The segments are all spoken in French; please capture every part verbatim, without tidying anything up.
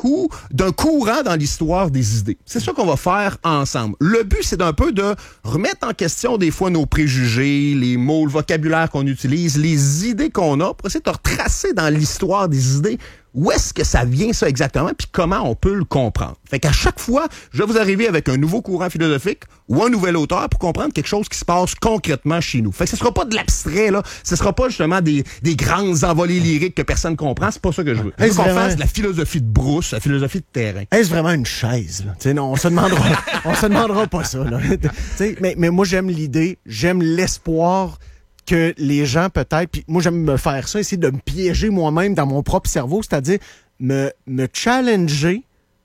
coup d'un courant dans l'histoire des idées. C'est ça qu'on va faire ensemble. Le but, c'est d'un peu de remettre en question des fois nos préjugés, les mots, le vocabulaire qu'on utilise, les idées qu'on a, pour essayer de retracer dans l'histoire des idées où est-ce que ça vient, ça, exactement, puis comment on peut le comprendre. Fait qu'à chaque fois, je vais vous arriver avec un nouveau courant philosophique ou un nouvel auteur pour comprendre quelque chose qui se passe concrètement chez nous. Fait que ce sera pas de l'abstrait, là. Ce sera pas justement des, des grandes envolées lyriques que personne comprend. C'est pas ça que je veux. Je veux qu'on fasse de la philosophie de brousse, la philosophie de terrain. Est-ce vraiment une chaise, là? T'sais, non, on se demandera, on se demandera pas ça, là. T'sais, mais, mais moi, j'aime l'idée, j'aime l'espoir que les gens, peut-être, puis moi, j'aime me faire ça, essayer de me piéger moi-même dans mon propre cerveau, c'est-à-dire me, me challenger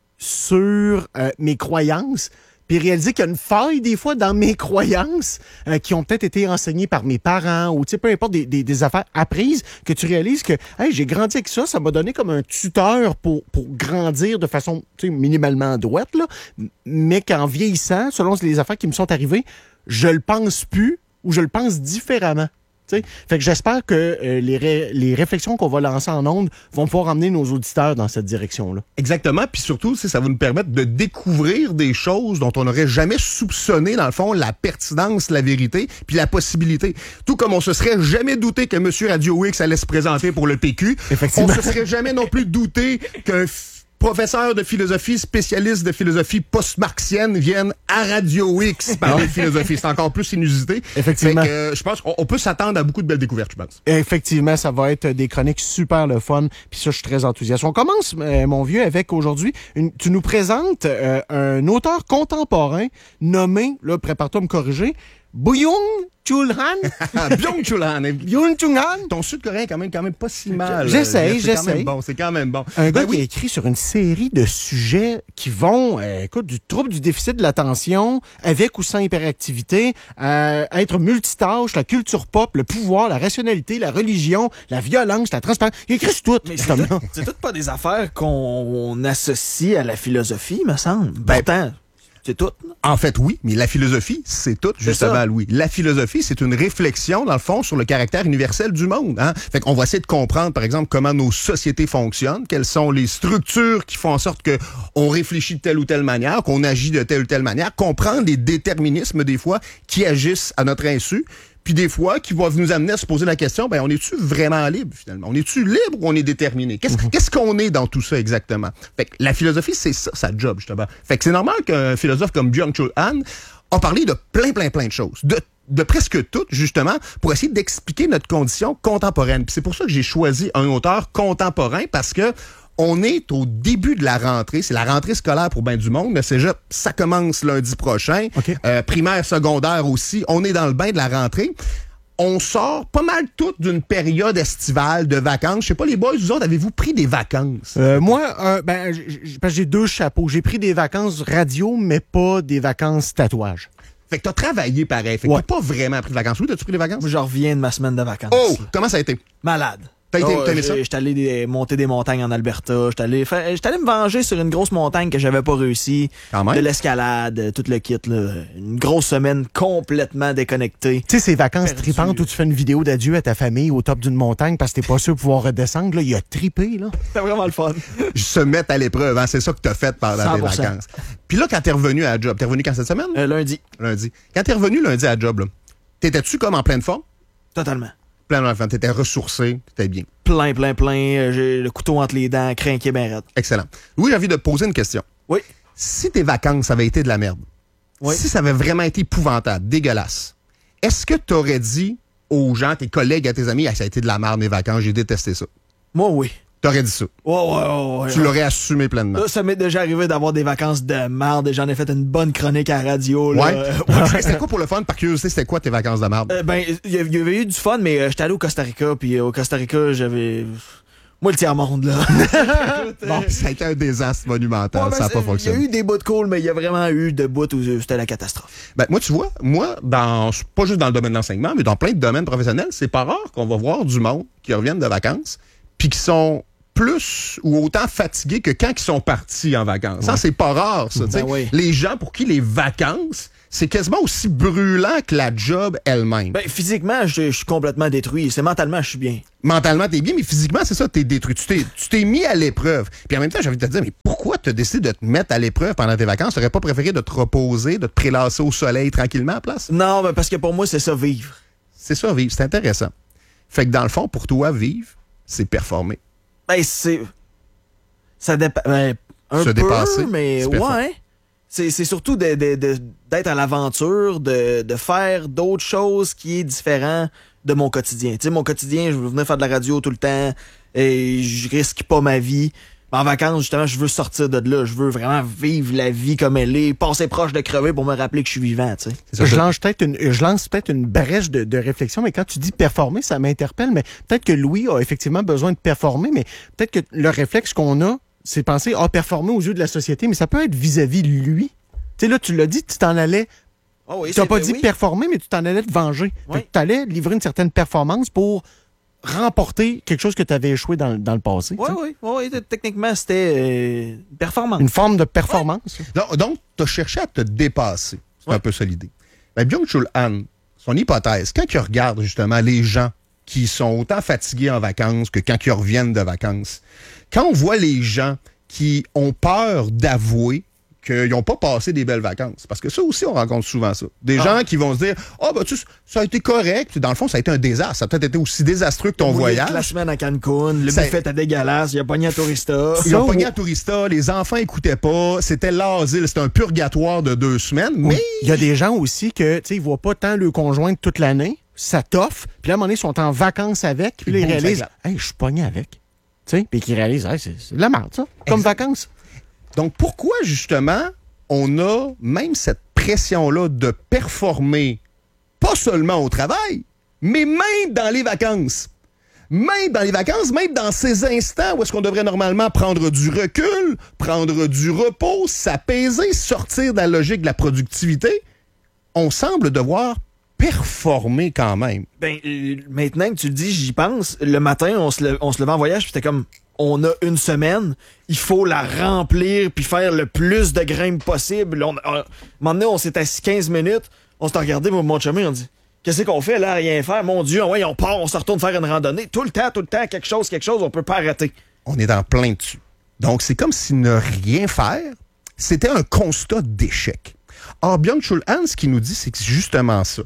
sur euh, mes croyances, puis réaliser qu'il y a une faille, des fois, dans mes croyances euh, qui ont peut-être été enseignées par mes parents ou, tu sais, peu importe, des, des, des affaires apprises, que tu réalises que, hey, j'ai grandi avec ça, ça m'a donné comme un tuteur pour, pour grandir de façon, tu sais, minimalement droite, là, mais qu'en vieillissant, selon les affaires qui me sont arrivées, je le pense plus, ou je le pense différemment. T'sais? Fait que j'espère que euh, les, ré- les réflexions qu'on va lancer en ondes vont pouvoir emmener nos auditeurs dans cette direction-là. Exactement. Puis surtout, ça va nous permettre de découvrir des choses dont on n'aurait jamais soupçonné, dans le fond, la pertinence, la vérité, puis la possibilité. Tout comme on se serait jamais douté que M. Radio X allait se présenter pour le P Q. Effectivement. On se serait jamais non plus douté qu'un professeur de philosophie, spécialiste de philosophie post-marxienne viennent à Radio X parler de philosophie. C'est encore plus inusité. Effectivement. Fait que, euh, je pense qu'on on peut s'attendre à beaucoup de belles découvertes, je pense. Effectivement, ça va être des chroniques super le fun. Puis ça, je suis très enthousiaste. On commence, euh, mon vieux, avec aujourd'hui, une, tu nous présentes euh, un auteur contemporain nommé, là, prépare-toi à me corriger, Byung-Chul Han. Byung-Chul Han. Byung-Chul Han. Ton sud-coréen est quand même, quand même pas si mal. J'essaye, c'est quand j'essaye. même bon, c'est quand même bon. Un gars Ben qui oui. a écrit sur une série de sujets qui vont, euh, écoute, du trouble du déficit de l'attention, avec ou sans hyperactivité, euh, être multitâche, la culture pop, le pouvoir, la rationalité, la religion, la violence, la transparence. Il a écrit sur tout. Mais c'est, tout, c'est tout pas des affaires qu'on associe à la philosophie, me semble. Ben, Pourtant, c'est tout. Là. En fait, oui, mais la philosophie, c'est tout, C'est justement, ça. Louis. La philosophie, c'est une réflexion, dans le fond, sur le caractère universel du monde. Hein? Fait qu'on va essayer de comprendre, par exemple, comment nos sociétés fonctionnent, quelles sont les structures qui font en sorte que on réfléchit de telle ou telle manière, qu'on agit de telle ou telle manière, comprendre les déterminismes, des fois, qui agissent à notre insu. Puis des fois, qui va nous amener à se poser la question, ben on est-tu vraiment libre, finalement? On est-tu libre ou on est déterminé? Qu'est-ce, mm-hmm. qu'est-ce qu'on est dans tout ça, exactement? Fait que la philosophie, c'est ça, sa job, justement. Fait que c'est normal qu'un philosophe comme Byung-Chul Han a parlé de plein, plein, plein de choses. De de presque toutes, justement, pour essayer d'expliquer notre condition contemporaine. Puis c'est pour ça que j'ai choisi un auteur contemporain, parce que on est au début de la rentrée. C'est la rentrée scolaire pour ben du monde. Le cégep, ça commence lundi prochain. Okay. Euh, primaire, secondaire aussi. On est dans le bain de la rentrée. On sort pas mal toutes d'une période estivale de vacances. Je sais pas, les boys, vous autres, avez-vous pris des vacances? Euh, moi, euh, ben, j- j- parce que j'ai deux chapeaux. J'ai pris des vacances radio, mais pas des vacances tatouage. Fait que t'as travaillé pareil. Fait que Ouais. t'as pas vraiment pris de vacances. Oui, t'as-tu pris des vacances? Je reviens de ma semaine de vacances. Oh! là. Comment ça a été? Malade. T'as été- Oh, t'as aimé j'ai- ça? J'étais allé des- monter des montagnes en Alberta. J'étais allé, faire- j'étais allé me venger sur une grosse montagne que j'avais pas réussi. Quand même. De l'escalade, euh, tout le kit. Là. Une grosse semaine complètement déconnectée. Tu sais, ces vacances Perdu. tripantes où tu fais une vidéo d'adieu à ta famille au top d'une montagne parce que t'es pas sûr de pouvoir redescendre, là, il a trippé, là. C'était vraiment le fun. Se mettre à l'épreuve, hein? C'est ça que t'as fait pendant cent tes pour cent. vacances. Puis là, quand t'es revenu à la job, t'es revenu quand cette semaine? Euh, lundi, Lundi. Quand t'es revenu lundi à la job, là, t'étais-tu comme en pleine forme? totalement. Plein de forme. T'étais ressourcé, t'étais bien. Plein, plein, plein. Euh, J'ai le couteau entre les dents, crinqué ben raide. Excellent. Oui, j'ai envie de te poser une question. Oui. Si tes vacances avaient été de la merde, Oui. si ça avait vraiment été épouvantable, dégueulasse, est-ce que t'aurais dit aux gens, tes collègues, à tes amis, ah, ça a été de la merde mes vacances, j'ai détesté ça? Moi, oui. T'aurais dit ça. Ouais, ouais, ouais, ouais. Tu l'aurais assumé pleinement. Là, ça m'est déjà arrivé d'avoir des vacances de merde et j'en ai fait une bonne chronique à la radio. Là. Ouais. Euh, Ouais. C'était quoi pour le fun? Par curiosité, c'était quoi tes vacances de merde? Euh, ben, il y avait- il y avait eu du fun, mais euh, j'étais allé au Costa Rica, puis euh, au Costa Rica, j'avais... Moi, le tiers-monde, là. Bon, ça a été un désastre monumental. Ouais, ben, ça n'a c'est- pas Il y a fonctionné. eu des bouts de cool, mais il y a vraiment eu de bouts où euh, c'était la catastrophe. Ben, moi, tu vois, moi, dans, pas juste dans le domaine de l'enseignement, mais dans plein de domaines professionnels, c'est pas rare qu'on va voir du monde qui reviennent de vacances, puis qui sont plus ou autant fatigués que quand ils sont partis en vacances. Ouais. Ça, c'est pas rare, ça. Ben oui. Les gens pour qui les vacances, c'est quasiment aussi brûlant que la job elle-même. Ben, physiquement, je, je suis complètement détruit. C'est mentalement, je suis bien. Mentalement, t'es bien, mais physiquement, c'est ça, t'es détruit. Tu t'es, tu t'es mis à l'épreuve. Puis en même temps, j'ai envie de te dire, mais pourquoi t'as décidé de te mettre à l'épreuve pendant tes vacances? T'aurais pas préféré de te reposer, de te prélasser au soleil tranquillement à la place? Non, ben parce que pour moi, c'est ça, vivre. C'est ça, vivre. C'est intéressant. Fait que dans le fond, pour toi, vivre, c'est performer. Ben, c'est... Ça dépend... Ben, un Se peu, dépasser, mais ouais. C'est, c'est surtout de, de, de, d'être à l'aventure, de, de faire d'autres choses qui est différent de mon quotidien. Tu sais, mon quotidien, je veux venir faire de la radio tout le temps et je risque pas ma vie. En vacances, justement, je veux sortir de là. Je veux vraiment vivre la vie comme elle est, passer proche de crever pour me rappeler que je suis vivant, tu sais. Je lance peut-être une, je lance peut-être une brèche de, de réflexion, mais quand tu dis performer, ça m'interpelle, mais peut-être que Louis a effectivement besoin de performer, mais peut-être que le réflexe qu'on a, c'est penser, ah, performer aux yeux de la société, mais ça peut être vis-à-vis de lui. Tu sais, là, tu l'as dit, tu t'en allais. Oh oui, tu n'as pas dit oui. performer, mais tu t'en allais te venger. Oui. Tu allais livrer une certaine performance pour remporter quelque chose que tu avais échoué dans, dans le passé. Oui, oui, oui. Techniquement, c'était euh, performance. Une forme de performance. Ouais. Donc, donc tu as cherché à te dépasser. C'est ouais. un peu ça l'idée. Mais Byung-Chul Han, son hypothèse, quand il regarde justement les gens qui sont autant fatigués en vacances que quand ils reviennent de vacances, quand on voit les gens qui ont peur d'avouer qu'ils n'ont pas passé des belles vacances. Parce que ça aussi, on rencontre souvent ça. Des ah. gens qui vont se dire « Ah, oh, ben, tu sais, ça a été correct. » Dans le fond, ça a été un désastre. Ça a peut-être été aussi désastreux que ton voyage. La semaine à Cancun, le ça... buffet était dégueulasse, il a pogné à Tourista. Il a pogné à Tourista, les enfants n'écoutaient pas, c'était l'asile, c'était un purgatoire de deux semaines. Mais il y a des gens aussi que, tu sais, ils voient pas tant le conjoint toute l'année, ça t'offre, puis là, à un moment donné, ils sont en vacances avec, puis là, ils bon, réalisent « Hey, je suis pogné avec. » Tu sais, puis qu'ils réalisent hey, « c'est, c'est de la merde, ça, comme exact. Vacances. » Donc, pourquoi, justement, on a même cette pression-là de performer, pas seulement au travail, mais même dans les vacances. Même dans les vacances, même dans ces instants où est-ce qu'on devrait normalement prendre du recul, prendre du repos, s'apaiser, sortir de la logique de la productivité, on semble devoir performer quand même. Ben, euh, maintenant que tu le dis, j'y pense. Le matin, on se, le, on se levait en voyage, puis c'était comme... On a une semaine, il faut la remplir puis faire le plus de grimpes possible. On, on, un moment donné, on s'est assis quinze minutes, on s'est regardé, mon, mon chemin, on dit qu'est-ce qu'on fait là, rien faire? Mon Dieu, ouais, on part, on se retourne faire une randonnée. Tout le temps, tout le temps, quelque chose, quelque chose, on peut pas arrêter. On est en plein dessus. Donc, c'est comme si ne rien faire, c'était un constat d'échec. Or, Byung-Chul Han, ce qu'il nous dit, c'est que c'est justement ça.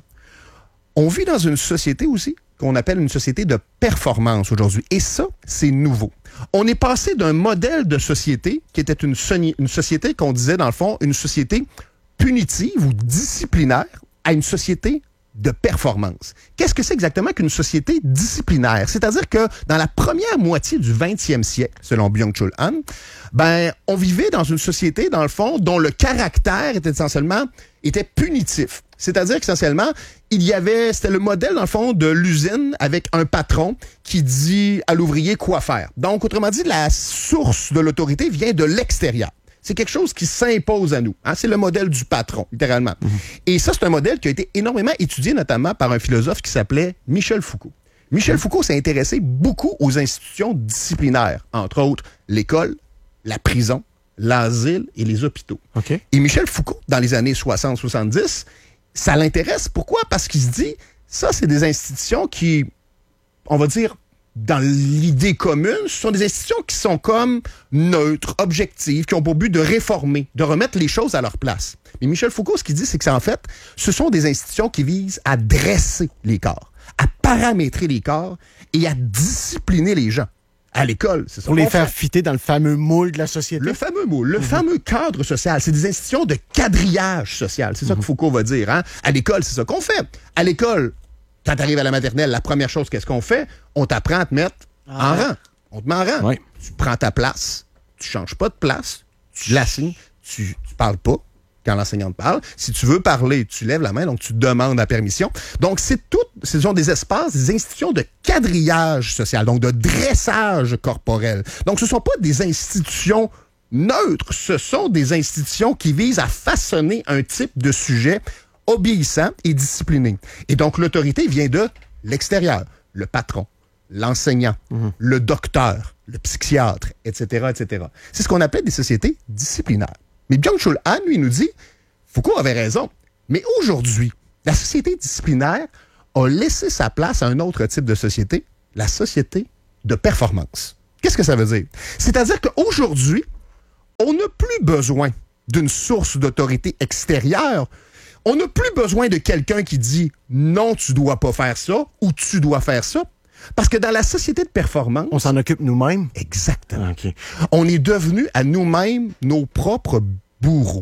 On vit dans une société aussi qu'on appelle une société de performance aujourd'hui. Et ça, c'est nouveau. On est passé d'un modèle de société qui était une, soni- une société qu'on disait, dans le fond, une société punitive ou disciplinaire à une société de performance. Qu'est-ce que c'est exactement qu'une société disciplinaire? C'est-à-dire que dans la première moitié du vingtième siècle, selon Byung-Chul Han, ben, on vivait dans une société, dans le fond, dont le caractère était essentiellement était punitif. C'est-à-dire qu'essentiellement, il y avait, c'était le modèle, dans le fond, de l'usine avec un patron qui dit à l'ouvrier quoi faire. Donc, autrement dit, la source de l'autorité vient de l'extérieur. C'est quelque chose qui s'impose à nous. Hein? C'est le modèle du patron, littéralement. Mmh. Et ça, c'est un modèle qui a été énormément étudié, notamment par un philosophe qui s'appelait Michel Foucault. Michel mmh. Foucault s'est intéressé beaucoup aux institutions disciplinaires, entre autres l'école, la prison, l'asile et les hôpitaux. Okay. Et Michel Foucault, dans les années soixante soixante-dix, ça l'intéresse. Pourquoi? Parce qu'il se dit, ça, c'est des institutions qui, on va dire, dans l'idée commune, ce sont des institutions qui sont comme neutres, objectives, qui ont pour but de réformer, de remettre les choses à leur place. Mais Michel Foucault, ce qu'il dit, c'est que c'est en fait, ce sont des institutions qui visent à dresser les corps, à paramétrer les corps et à discipliner les gens. À l'école, c'est ça. Pour les faire fitter dans le fameux moule de la société. Le fameux moule, le mmh. fameux cadre social. C'est des institutions de quadrillage social. C'est ça mmh. que Foucault va dire. Hein? À l'école, c'est ça qu'on fait. À l'école, quand tu arrives à la maternelle, la première chose, qu'est-ce qu'on fait? On t'apprend à te mettre ah. en rang. On te met en rang. Oui. Tu prends ta place. Tu changes pas de place. Tu l'assignes. Tu, tu parles pas quand l'enseignante parle. Si tu veux parler, tu lèves la main, donc tu demandes la permission. Donc, c'est tout, ce sont des espaces, des institutions de quadrillage social, donc de dressage corporel. Donc, ce ne sont pas des institutions neutres, ce sont des institutions qui visent à façonner un type de sujet obéissant et discipliné. Et donc, l'autorité vient de l'extérieur. Le patron, l'enseignant, mmh. le docteur, le psychiatre, et cetera, et cetera. C'est ce qu'on appelle des sociétés disciplinaires. Mais Byung-Chul Han, lui, nous dit, Foucault avait raison, mais aujourd'hui, la société disciplinaire a laissé sa place à un autre type de société, la société de performance. Qu'est-ce que ça veut dire? C'est-à-dire qu'aujourd'hui, on n'a plus besoin d'une source d'autorité extérieure. On n'a plus besoin de quelqu'un qui dit « non, tu dois pas faire ça » ou « tu dois faire ça ». Parce que dans la société de performance... On s'en occupe nous-mêmes? Exactement. Okay. On est devenus à nous-mêmes nos propres bourreaux.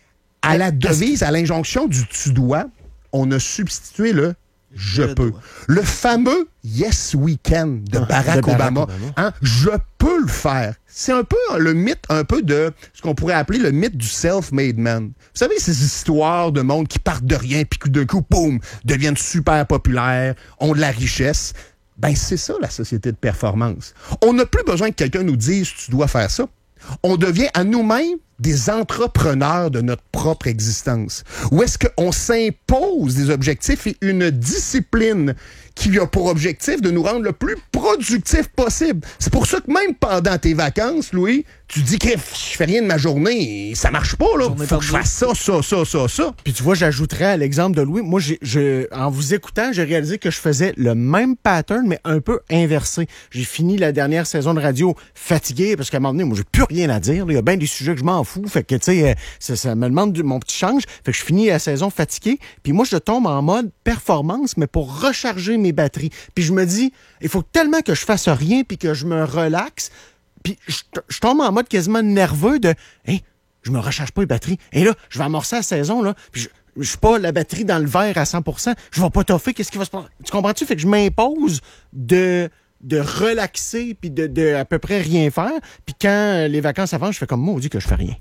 À la devise, à l'injonction du « tu dois », on a substitué le « je, je peux dois. ». Le fameux « yes, we can » de ah, Barack, de Barack Obama. Obama. Hein? Je peux le faire. C'est un peu le mythe un peu de ce qu'on pourrait appeler le mythe du self-made man. Vous savez, ces histoires de monde qui partent de rien, puis d'un coup, boum, deviennent super populaires, ont de la richesse. Ben, c'est ça, la société de performance. On n'a plus besoin que quelqu'un nous dise « tu dois faire ça ». On devient à nous-mêmes des entrepreneurs de notre propre existence. Ou est-ce qu'on s'impose des objectifs et une discipline qui a pour objectif de nous rendre le plus productif possible? C'est pour ça que même pendant tes vacances, Louis, tu dis que je fais rien de ma journée, ça marche pas, là. Faut que je fasse ça, ça, ça, ça, ça. Puis tu vois, j'ajouterais à l'exemple de Louis, moi, j'ai, je, en vous écoutant, j'ai réalisé que je faisais le même pattern, mais un peu inversé. J'ai fini la dernière saison de radio fatigué, parce qu'à un moment donné, moi, j'ai plus rien à dire. Il y a bien des sujets que je m'en fous. Fait que, tu sais, ça, ça me demande du, mon petit change. Fait que je finis la saison fatigué. Puis moi, je tombe en mode performance, mais pour recharger mes batteries. Puis je me dis, il faut tellement que je fasse rien puis que je me relaxe. Puis je, je tombe en mode quasiment nerveux de hey, je me recharge pas les batteries. Et là, je vais amorcer la saison, là. Puis je, je suis pas la batterie dans le verre à cent pour cent. Je vais pas toffer. Qu'est-ce qui va se passer? Tu comprends-tu? Fait que je m'impose de, de relaxer puis de, de à peu près rien faire. Puis quand les vacances avancent, je fais comme moi, on dit que je fais rien.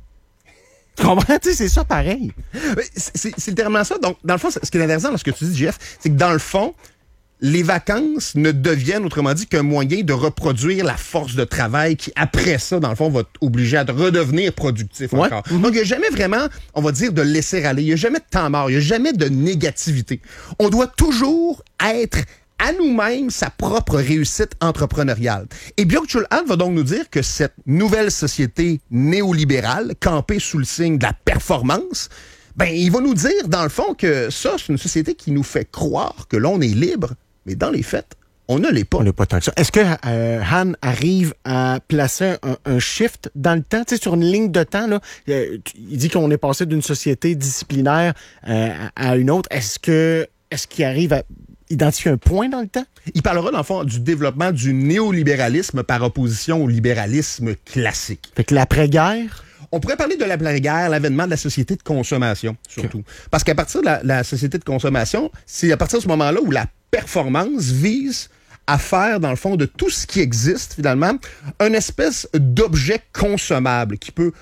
Tu comprends? Tu sais, c'est ça pareil. C'est, c'est, c'est littéralement ça. Donc, dans le fond, ce qui est intéressant dans ce que tu dis, Jeff, c'est que dans le fond, les vacances ne deviennent, autrement dit, qu'un moyen de reproduire la force de travail qui, après ça, dans le fond, va t'obliger à te redevenir productif ouais. encore. Mm-hmm. Donc, il n'y a jamais vraiment, on va dire, de laisser aller. Il n'y a jamais de temps mort. Il n'y a jamais de négativité. On doit toujours être à nous-mêmes sa propre réussite entrepreneuriale. Et Byung-Chul Han va donc nous dire que cette nouvelle société néolibérale, campée sous le signe de la performance, ben, il va nous dire, dans le fond, que ça, c'est une société qui nous fait croire que l'on est libre, mais dans les faits, on ne l'est pas. On n'est pas tant que ça. Est-ce que euh, Han arrive à placer un, un shift dans le temps, tu sais, sur une ligne de temps, là, euh, il dit qu'on est passé d'une société disciplinaire euh, à une autre. Est-ce que est-ce qu'il arrive à identifier un point dans le temps? Il parlera, dans le fond, du développement du néolibéralisme par opposition au libéralisme classique. Fait que l'après-guerre... On pourrait parler de l'après-guerre, l'avènement de la société de consommation, surtout. Okay. Parce qu'à partir de la, la société de consommation, c'est à partir de ce moment-là où la performance vise à faire, dans le fond, de tout ce qui existe, finalement, une espèce d'objet consommable qui peut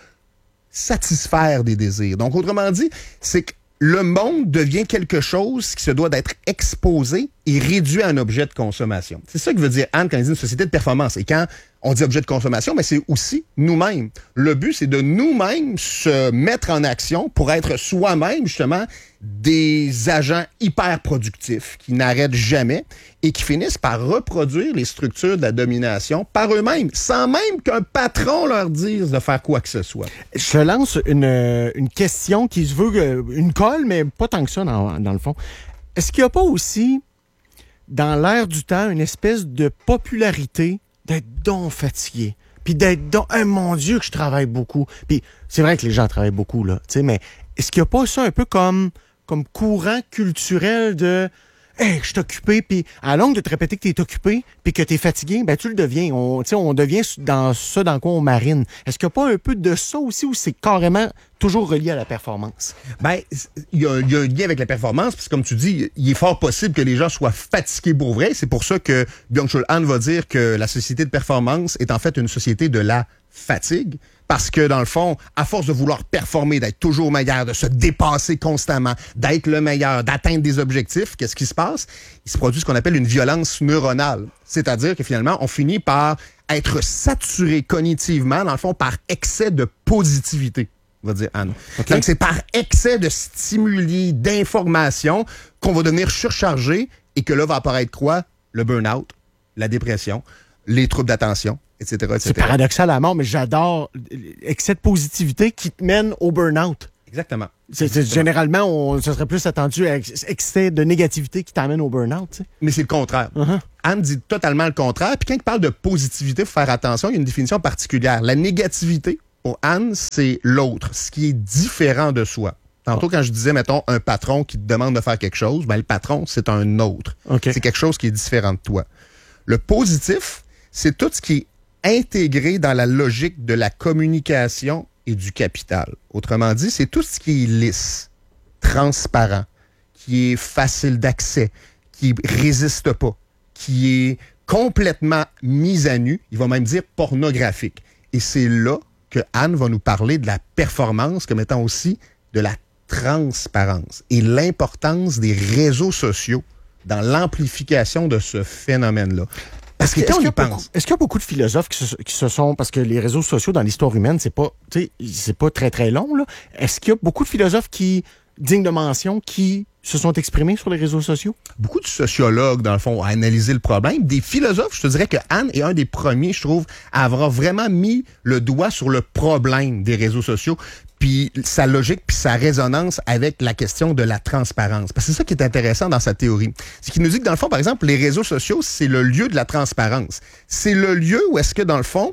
satisfaire des désirs. Donc, autrement dit, c'est que le monde devient quelque chose qui se doit d'être exposé et réduit à un objet de consommation. C'est ça que veut dire Anne quand il dit une société de performance. Et quand on dit objet de consommation, mais c'est aussi nous-mêmes. Le but, c'est de nous-mêmes se mettre en action pour être soi-même, justement, des agents hyper productifs qui n'arrêtent jamais et qui finissent par reproduire les structures de la domination par eux-mêmes, sans même qu'un patron leur dise de faire quoi que ce soit. Je te lance une, une question qui se veut une colle, mais pas tant que ça dans, dans le fond. Est-ce qu'il n'y a pas aussi, dans l'air du temps, une espèce de popularité d'être donc fatigué, puis d'être donc, oh, mon Dieu, que je travaille beaucoup. Puis c'est vrai que les gens travaillent beaucoup, là, tu sais, mais est-ce qu'il n'y a pas ça un peu comme, comme courant culturel de hey, je suis occupé, puis à longue de te répéter que tu es occupé, puis que tu es fatigué, ben tu le deviens. On, on devient dans ça dans quoi on marine. Est-ce qu'il n'y a pas un peu de ça aussi, ou c'est carrément toujours relié à la performance? Ben, il y, y a un lien avec la performance, parce que comme tu dis, il est fort possible que les gens soient fatigués pour vrai. C'est pour ça que Byung-Chul Han va dire que la société de performance est en fait une société de la fatigue. Parce que, dans le fond, à force de vouloir performer, d'être toujours meilleur, de se dépasser constamment, d'être le meilleur, d'atteindre des objectifs, qu'est-ce qui se passe? Il se produit ce qu'on appelle une violence neuronale. C'est-à-dire que, finalement, on finit par être saturé cognitivement, dans le fond, par excès de positivité, va dire Anne. Okay. Donc, c'est par excès de stimuli, d'informations qu'on va devenir surchargé et que là va apparaître quoi? Le burn-out, la dépression, les troubles d'attention, et cetera, et C'est cetera. paradoxal à mort, mais j'adore excès de positivité qui te mène au burn-out. Exactement. C'est, c'est, généralement, on se serait plus attendu à ex- excès de négativité qui t'amène au burn-out. Tu sais. Mais c'est le contraire. Uh-huh. Anne dit totalement le contraire. Puis quand il parle de positivité, il faut faire attention, il y a une définition particulière. La négativité, pour Anne, c'est l'autre, ce qui est différent de soi. Tantôt, quand je disais, mettons, un patron qui te demande de faire quelque chose, ben, le patron, c'est un autre. Okay. C'est quelque chose qui est différent de toi. Le positif, c'est tout ce qui est intégré dans la logique de la communication et du capital. Autrement dit, c'est tout ce qui est lisse, transparent, qui est facile d'accès, qui résiste pas, qui est complètement mis à nu, il va même dire pornographique. Et c'est là que Anne va nous parler de la performance comme étant aussi de la transparence et l'importance des réseaux sociaux dans l'amplification de ce phénomène-là. Parce que Est-ce quand on qu'il y y a beaucoup- pense... est-ce qu'il y a beaucoup de philosophes qui se, qui se sont... Parce que les réseaux sociaux dans l'histoire humaine, c'est pas, tu sais, c'est pas très, très long, là. Est-ce qu'il y a beaucoup de philosophes qui, dignes de mention, qui se sont exprimés sur les réseaux sociaux? Beaucoup de sociologues, dans le fond, ont analysé le problème. Des philosophes, je te dirais que Anne est un des premiers, je trouve, à avoir vraiment mis le doigt sur le problème des réseaux sociaux, puis sa logique, puis sa résonance avec la question de la transparence. Parce que c'est ça qui est intéressant dans sa théorie. C'est qu'il nous dit que, dans le fond, par exemple, les réseaux sociaux, c'est le lieu de la transparence. C'est le lieu où est-ce que, dans le fond,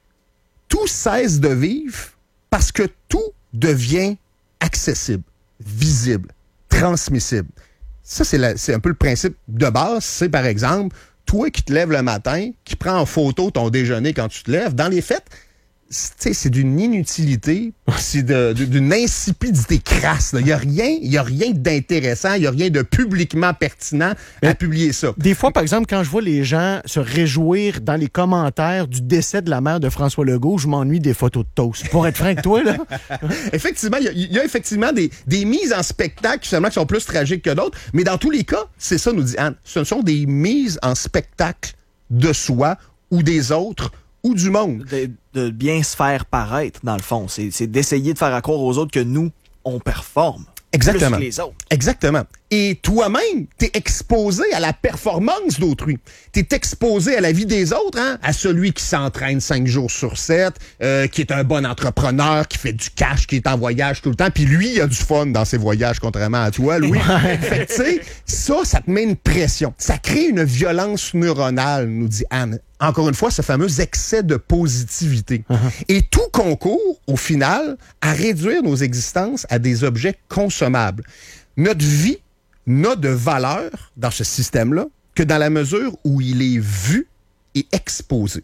tout cesse de vivre parce que tout devient accessible, visible, transmissible. Ça, c'est, la, c'est un peu le principe de base. C'est, par exemple, toi qui te lèves le matin, qui prends en photo ton déjeuner quand tu te lèves, dans les faits, c'est, c'est d'une inutilité, c'est de, de, d'une insipidité crasse. Il n'y a rien, il y a rien d'intéressant, il n'y a rien de publiquement pertinent Mais à publier ça. Des fois, par exemple, quand je vois les gens se réjouir dans les commentaires du décès de la mère de François Legault, je m'ennuie des photos de toast. Pour être franc avec toi, là. Effectivement, il y a, il y a effectivement des, des mises en spectacle finalement, qui sont plus tragiques que d'autres, mais dans tous les cas, c'est ça, nous dit Anne. Ce sont des mises en spectacle de soi ou des autres ou du monde. De, de bien se faire paraître, dans le fond. C'est, c'est d'essayer de faire croire aux autres que nous, on performe. Exactement. Plus que les autres. Exactement. Et toi-même, t'es exposé à la performance d'autrui. T'es exposé à la vie des autres, hein? À celui qui s'entraîne cinq jours sur sept, euh, qui est un bon entrepreneur, qui fait du cash, qui est en voyage tout le temps. Puis lui, il a du fun dans ses voyages, contrairement à toi, Louis. Fait que, tu sais, ça, ça te met une pression. Ça crée une violence neuronale, nous dit Anne. Encore une fois, ce fameux excès de positivité. Uh-huh. Et tout concourt, au final, à réduire nos existences à des objets consommables. Notre vie n'a de valeur dans ce système-là que dans la mesure où il est vu et exposé.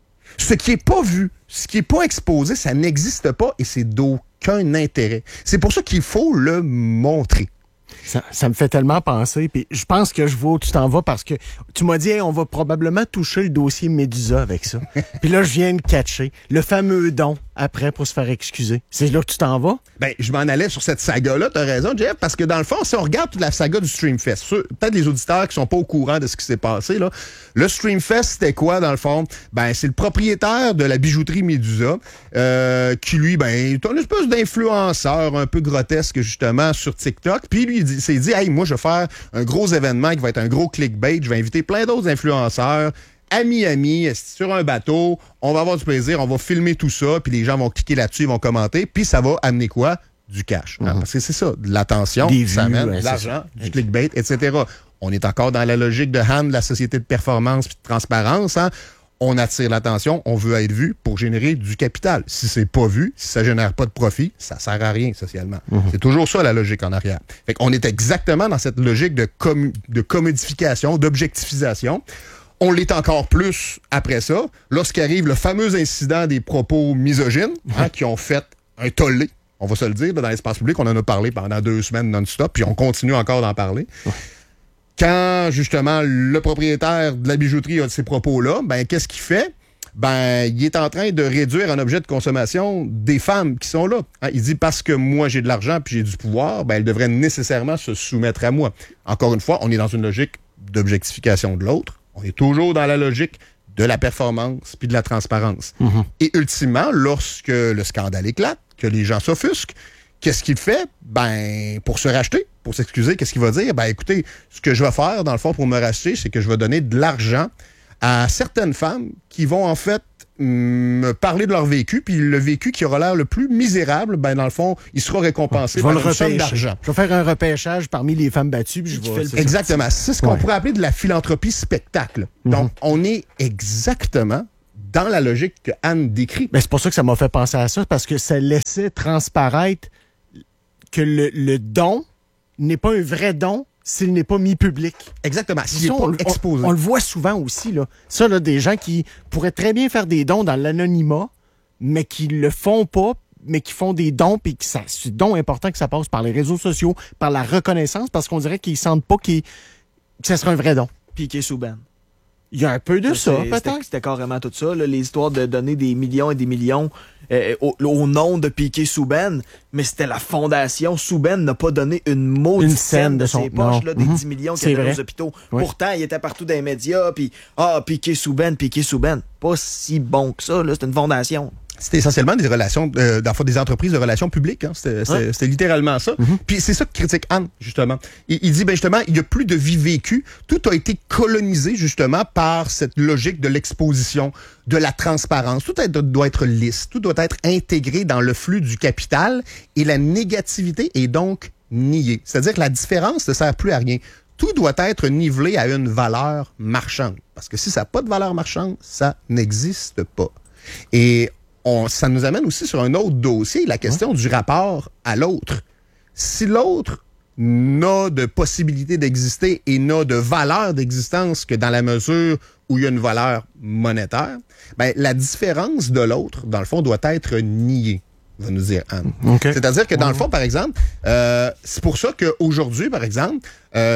Ce qui n'est pas vu, ce qui n'est pas exposé, ça n'existe pas et c'est d'aucun intérêt. C'est pour ça qu'il faut le montrer. Ça, ça me fait tellement penser. Puis je pense que je vois où tu t'en vas parce que tu m'as dit, hey, on va probablement toucher le dossier Médusa avec ça. Puis là, je viens de catcher le fameux don après pour se faire excuser. C'est là que tu t'en vas? Ben, je m'en allais sur cette saga-là, t'as raison, Jeff, parce que dans le fond, si on regarde toute la saga du Streamfest, ceux, peut-être les auditeurs qui sont pas au courant de ce qui s'est passé, là, le Streamfest, c'était quoi, dans le fond? Ben, c'est le propriétaire de la bijouterie Médusa, euh, qui, lui, ben, est un espèce d'influenceur un peu grotesque, justement, sur TikTok, puis lui, il s'est dit, hey, moi, je vais faire un gros événement qui va être un gros clickbait, je vais inviter plein d'autres influenceurs, à Miami, sur un bateau, on va avoir du plaisir, on va filmer tout ça, puis les gens vont cliquer là-dessus, ils vont commenter, puis ça va amener quoi? Du cash. Mm-hmm. Hein, parce que c'est ça, de l'attention, des ça vues, amène ouais, de l'argent, du clickbait, et cetera. On est encore dans la logique de Han, de la société de performance et de transparence. Hein? On attire l'attention, on veut être vu pour générer du capital. Si c'est pas vu, si ça génère pas de profit, ça sert à rien socialement. Mm-hmm. C'est toujours ça la logique en arrière. Fait qu'on est exactement dans cette logique de, com- de commodification, d'objectification. On l'est encore plus après ça, lorsqu'arrive le fameux incident des propos misogynes, hein, qui ont fait un tollé, on va se le dire, dans l'espace public. On en a parlé pendant deux semaines non-stop, puis on continue encore d'en parler. Quand, justement, le propriétaire de la bijouterie a ces propos-là, ben qu'est-ce qu'il fait? Ben, il est en train de réduire un objet de consommation des femmes qui sont là. Hein, il dit, parce que moi, j'ai de l'argent puis j'ai du pouvoir, ben, elles devraient nécessairement se soumettre à moi. Encore une fois, on est dans une logique d'objectification de l'autre. On est toujours dans la logique de la performance puis de la transparence. Mm-hmm. Et ultimement, lorsque le scandale éclate, que les gens s'offusquent, qu'est-ce qu'il fait? Ben, pour se racheter, pour s'excuser, qu'est-ce qu'il va dire? Ben, écoutez, ce que je vais faire, dans le fond, pour me racheter, c'est que je vais donner de l'argent à certaines femmes qui vont en fait me parler de leur vécu, puis le vécu qui aura l'air le plus misérable, ben dans le fond, il sera récompensé je vais par le une somme repêcher. d'argent. Je vais faire un repêchage parmi les femmes battues, puis je Qui vais... fait le c'est Exactement. C'est ce qu'on Ouais. pourrait appeler de la philanthropie spectacle. Donc, on est exactement dans la logique que Anne décrit. Ben, c'est pour ça que ça m'a fait penser à ça, parce que ça laissait transparaître que le, le don n'est pas un vrai don s'il n'est pas mis public. Exactement. S'il Ça, n'est on, pas exposé. on- on le voit souvent aussi, là. Ça, là, des gens qui pourraient très bien faire des dons dans l'anonymat, mais qui le font pas, mais qui font des dons, puis que ça, c'est donc important que ça passe par les réseaux sociaux, par la reconnaissance, parce qu'on dirait qu'ils sentent pas qu'ils- que ça serait un vrai don. Piqué Souban. Il y a un peu de ça, C'est- peut-être. C'était c'était carrément tout ça, là, les histoires de donner des millions et des millions euh, au, au nom de Piqué Souban, mais c'était la fondation. Souban n'a pas donné une maudite Une scène scène de de son- ses poches, non. là, des Mhm. dix millions C'est qu'il y avait vrai. aux hôpitaux. Oui. Pourtant, il était partout dans les médias, puis ah, Piqué Souban, Piqué Souban. Pas si bon que ça, là, c'est une fondation. C'était essentiellement des relations, euh, dans le fond, des entreprises de relations publiques. Hein. C'était, c'était- Ouais. c'était littéralement ça. Puis c'est ça que critique Anne, justement. Il, il dit, ben justement, il n'y a plus de vie vécue. Tout a été colonisé, justement, par cette logique de l'exposition, de la transparence. Tout être- doit être lisse. Tout doit être intégré dans le flux du capital et la négativité est donc niée. C'est-à-dire que la différence ne sert plus à rien. Tout doit être nivelé à une valeur marchande. Parce que si ça n'a pas de valeur marchande, ça n'existe pas. Et on, ça nous amène aussi sur un autre dossier, la question du rapport à l'autre. Si l'autre n'a de possibilité d'exister et n'a de valeur d'existence que dans la mesure où il y a une valeur monétaire, ben, la différence de l'autre, dans le fond, doit être niée, va nous dire Anne. OK. C'est-à-dire que dans le fond, par exemple, euh, c'est pour ça qu'aujourd'hui, par exemple, euh,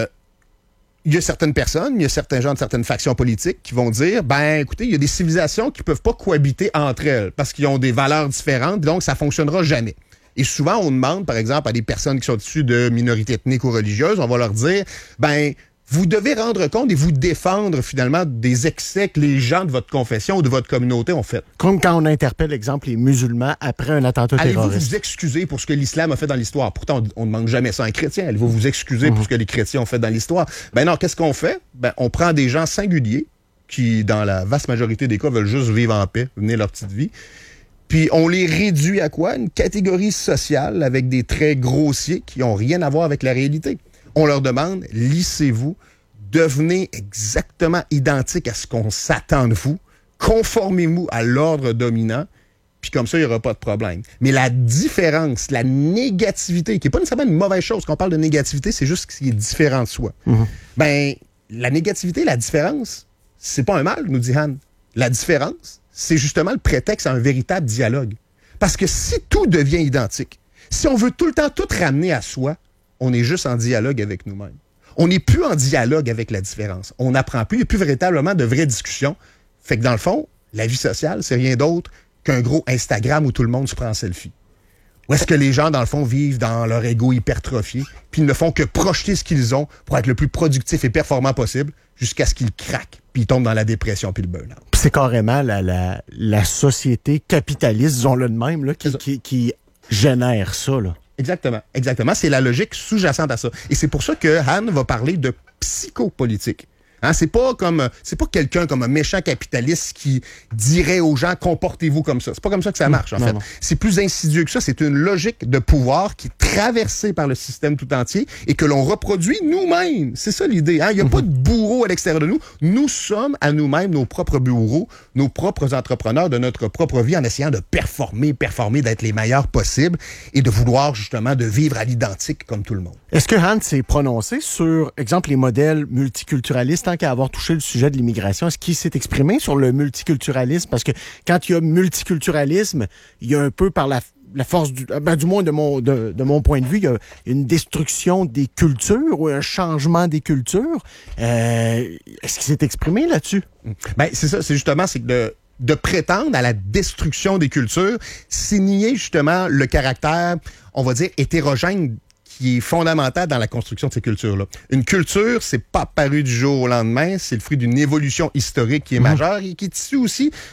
il y a certaines personnes, il y a certains gens de certaines factions politiques qui vont dire, ben écoutez, il y a des civilisations qui peuvent pas cohabiter entre elles parce qu'ils ont des valeurs différentes, donc ça fonctionnera jamais. Et souvent, on demande, par exemple, à des personnes qui sont issues de minorités ethniques ou religieuses, on va leur dire, ben vous devez rendre compte et vous défendre finalement des excès que les gens de votre confession ou de votre communauté ont fait. Comme quand on interpelle, exemple, les musulmans après un attentat Allez-vous terroriste. vous excuser pour ce que l'islam a fait dans l'histoire? Pourtant, on ne demande jamais ça à un chrétien. Allez-vous vous excuser pour ce que les chrétiens ont fait dans l'histoire? Ben non, qu'est-ce qu'on fait? Ben, on prend des gens singuliers qui, dans la vaste majorité des cas, veulent juste vivre en paix, mener leur petite vie. Puis on les réduit à quoi? Une catégorie sociale avec des traits grossiers qui n'ont rien à voir avec la réalité. On leur demande, lissez-vous, devenez exactement identique à ce qu'on s'attend de vous, conformez-vous à l'ordre dominant, puis comme ça, il n'y aura pas de problème. Mais la différence, la négativité, qui n'est pas nécessairement une mauvaise chose, quand on parle de négativité, c'est juste ce qui est différent de soi. Mm-hmm. Ben, la négativité, la différence, c'est pas un mal, nous dit Anne. La différence, c'est justement le prétexte à un véritable dialogue. Parce que si tout devient identique, si on veut tout le temps tout ramener à soi, on est juste en dialogue avec nous-mêmes. On n'est plus en dialogue avec la différence. On n'apprend plus, il n'y a plus véritablement de vraies discussions. Fait que dans le fond, la vie sociale, c'est rien d'autre qu'un gros Instagram où tout le monde se prend en selfie. Où est-ce que les gens, dans le fond, vivent dans leur ego hypertrophié, puis ils ne font que projeter ce qu'ils ont pour être le plus productif et performant possible jusqu'à ce qu'ils craquent, puis ils tombent dans la dépression puis le burn-out. Puis c'est carrément la, la, la société capitaliste, disons-le de même, là, qui, qui, qui génère ça, là. Exactement, exactement. C'est la logique sous-jacente à ça. Et c'est pour ça que Han va parler de psychopolitique. Hein, c'est pas comme c'est pas quelqu'un comme un méchant capitaliste qui dirait aux gens comportez-vous comme ça. C'est pas comme ça que ça marche en non, fait. non. C'est plus insidieux que ça. C'est une logique de pouvoir qui est traversée par le système tout entier et que l'on reproduit nous-mêmes. C'est ça l'idée. Hein? Il n'y a mm-hmm. pas de bourreau à l'extérieur de nous. Nous sommes à nous-mêmes nos propres bourreaux, nos propres entrepreneurs de notre propre vie en essayant de performer, performer, d'être les meilleurs possibles et de vouloir justement de vivre à l'identique comme tout le monde. Est-ce que Hans s'est prononcé sur, exemple, les modèles multiculturalistes, tant qu'à avoir touché le sujet de l'immigration? Est-ce qu'il s'est exprimé sur le multiculturalisme? Parce que quand il y a multiculturalisme, il y a un peu par la, la force, du, ben, du moins de mon, de, de mon point de vue, il y a une destruction des cultures ou un changement des cultures. Euh, est-ce qu'il s'est exprimé là-dessus? Ben, c'est ça, c'est justement, c'est que de, de prétendre à la destruction des cultures, c'est nier justement le caractère, on va dire, hétérogène qui est fondamental dans la construction de ces cultures-là. Une culture, c'est pas apparu du jour au lendemain, c'est le fruit d'une évolution historique qui est majeure et qui est issue aussi de